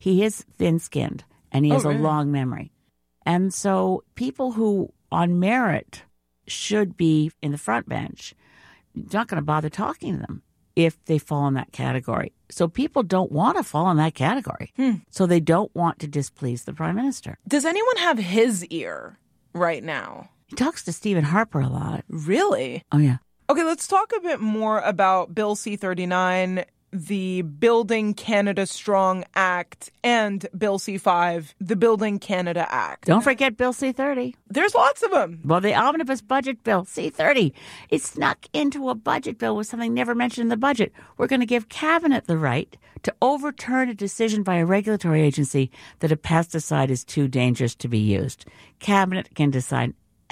He is thin-skinned, and he has really? a long memory. And so people who, on merit, should be in the front bench, you're not going to bother talking to them if they fall in that category. So people don't want to fall in that category. So they don't want to displease the prime minister. Does anyone have his ear right now? He talks to Stephen Harper a lot. Really? Oh, yeah. Okay, let's talk a bit more about Bill C-39, the Building Canada Strong Act, and Bill C-5, the Building Canada Act. Don't forget Bill C-30. There's lots of them. Well, the Omnibus Budget Bill, C-30, it snuck into a budget bill with something never mentioned in the budget. We're going to give Cabinet the right to overturn a decision by a regulatory agency that a pesticide is too dangerous to be used. Cabinet can decide,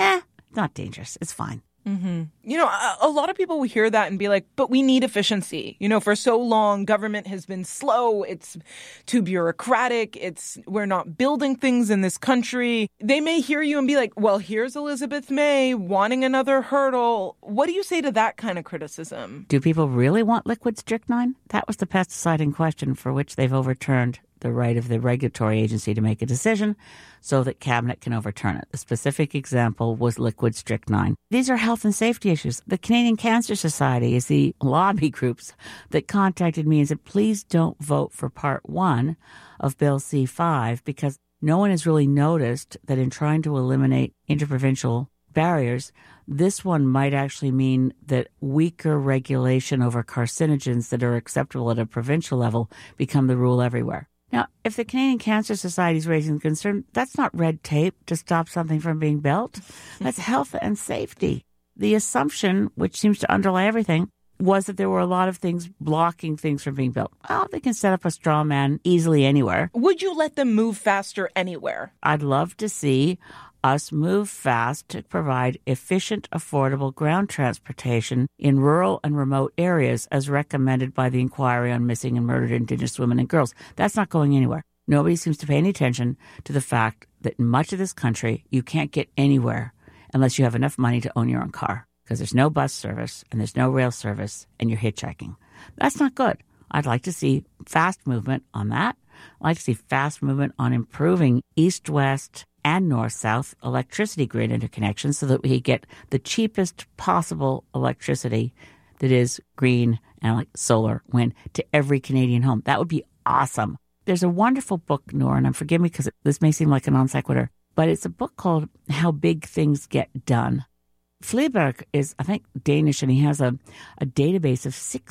not dangerous, it's fine. You know, a lot of people will hear that and be like, but we need efficiency. You know, for so long, government has been slow. It's too bureaucratic. We're not building things in this country. They may hear you and be like, well, here's Elizabeth May wanting another hurdle. What do you say to that kind of criticism? Do people really want liquid strychnine? That was the pesticide in question for which they've overturned the right of the regulatory agency to make a decision so that Cabinet can overturn it. The specific example was liquid strychnine. These are health and safety issues. The Canadian Cancer Society is the lobby groups that contacted me and said, please don't vote for Part 1 of Bill C-5 because no one has really noticed that in trying to eliminate interprovincial barriers, this one might actually mean that weaker regulation over carcinogens that are acceptable at a provincial level become the rule everywhere. Now, if the Canadian Cancer Society is raising concern, that's not red tape to stop something from being built. That's health and safety. The assumption, which seems to underlie everything, was that there were a lot of things blocking things from being built. Well, they can set up a straw man easily anywhere. Would you let them move faster anywhere? I'd love to see us move fast to provide efficient, affordable ground transportation in rural and remote areas as recommended by the Inquiry on Missing and Murdered Indigenous Women and Girls. That's not going anywhere. Nobody seems to pay any attention to the fact that in much of this country, you can't get anywhere unless you have enough money to own your own car because there's no bus service and there's no rail service and you're hitchhiking. That's not good. I'd like to see fast movement on that. I'd like to see fast movement on improving east-west and north-south electricity grid interconnection so that we get the cheapest possible electricity that is green and like solar, wind to every Canadian home. That would be awesome. There's a wonderful book, Nora, and forgive me because this may seem like a non sequitur, but it's a book called How Big Things Get Done. Fleabag is, I think, Danish, and he has a database of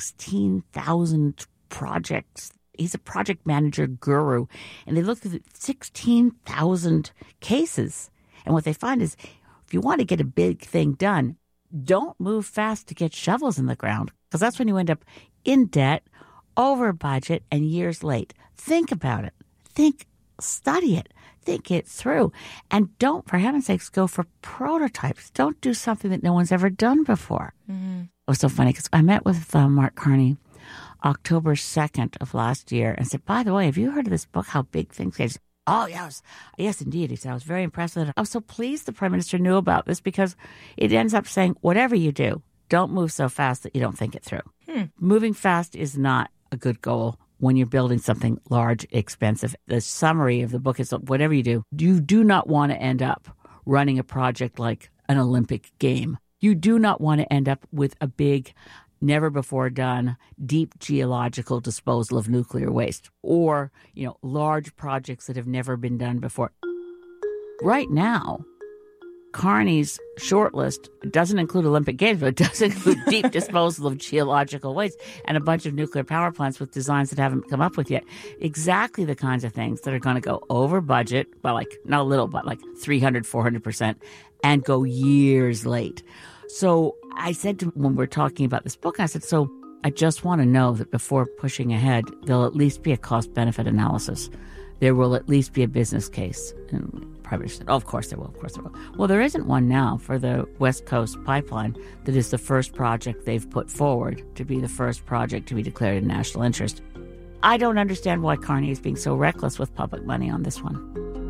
16,000 projects. He's a project manager guru, and they looked at 16,000 cases. And what they find is if you want to get a big thing done, don't move fast to get shovels in the ground, because that's when you end up in debt, over budget, and years late. Think about it. Study it. Think it through. And don't, for heaven's sakes, go for prototypes. Don't do something that no one's ever done before. It was so funny because I met with Mark Carney October 2nd of last year and said, by the way, have you heard of this book, How Big Things Get? Oh, yes, indeed. He said, I was very impressed with it. I was so pleased the Prime Minister knew about this because it ends up saying, whatever you do, don't move so fast that you don't think it through. Moving fast is not a good goal when you're building something large, expensive. The summary of the book is whatever you do not want to end up running a project like an Olympic game. You do not want to end up with a big, never before done, deep geological disposal of nuclear waste or, large projects that have never been done before. Right now, Carney's shortlist doesn't include Olympic Games, but it does include deep disposal of geological waste and a bunch of nuclear power plants with designs that haven't come up with yet. Exactly the kinds of things that are going to go over budget by not a little, but 300, 400% and go years late. So I said to him when we're talking about this book, I said, so I just want to know that before pushing ahead, there'll at least be a cost-benefit analysis. There will at least be a business case. And Prime Minister said, of course there will. Well, there isn't one now for the West Coast Pipeline that is the first project they've put forward to be the first project to be declared in national interest. I don't understand why Carney is being so reckless with public money on this one.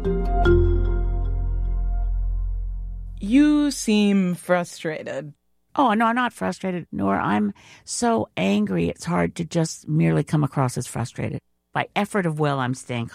You seem frustrated. Oh, no, I'm not frustrated, nor I'm so angry it's hard to just merely come across as frustrated. By effort of will, I'm staying